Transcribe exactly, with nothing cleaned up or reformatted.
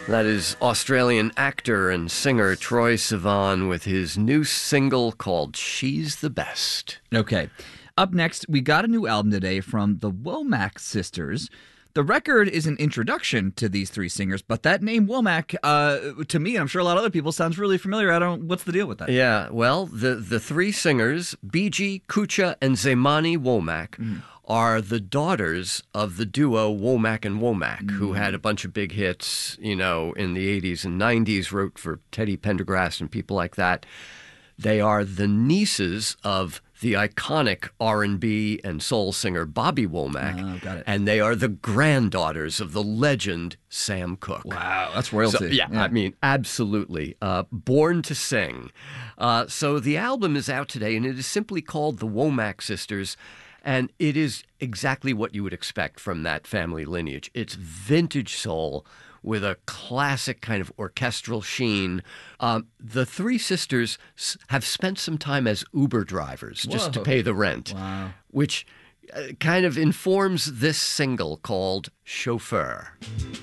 That is Australian actor and singer Troye Sivan with his new single called She's the Best. Okay. Up next, we got a new album today from the Womack sisters. The record is an introduction to these three singers, but that name Womack, uh, to me, and I'm sure a lot of other people, sounds really familiar. I don't. What's the deal with that? Yeah, well, the, the three singers, Biji, Kucha, and Zaimani Womack, mm. are the daughters of the duo Womack and Womack, mm. who had a bunch of big hits, you know, in the eighties and nineties, wrote for Teddy Pendergrass and people like that. They are the nieces of the iconic R and B and soul singer Bobby Womack. Oh, got it. And they are the granddaughters of the legend Sam Cooke. Wow, that's royalty. So, yeah, yeah, I mean, absolutely. Uh, born to sing. Uh, so the album is out today, and it is simply called The Womack Sisters, and it is exactly what you would expect from that family lineage. It's vintage soul with a classic kind of orchestral sheen. Um, the three sisters s- have spent some time as Uber drivers just Whoa. to pay the rent, wow. which uh, kind of informs this single called Chauffeur.